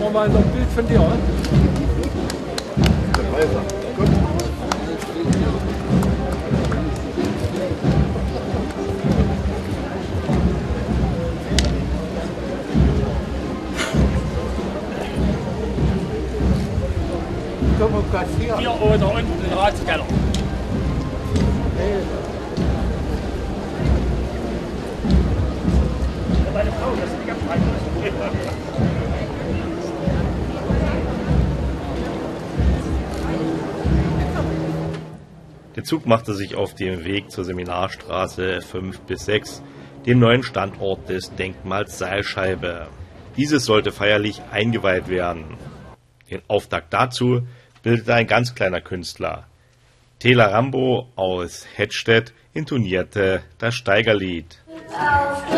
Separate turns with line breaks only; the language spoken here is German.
wir mal noch ein Bild von dir, oder?
Gut.
Hier oder unten den Ratskeller. Meine Frau, das ist nicht ganz weit.
Der Zug machte sich auf den Weg zur Seminarstraße 5 bis 6, dem neuen Standort des Denkmals Seilscheibe. Dieses sollte feierlich eingeweiht werden. Den Auftakt dazu bildete ein ganz kleiner Künstler. Tela Rambo aus Hettstedt intonierte das Steigerlied.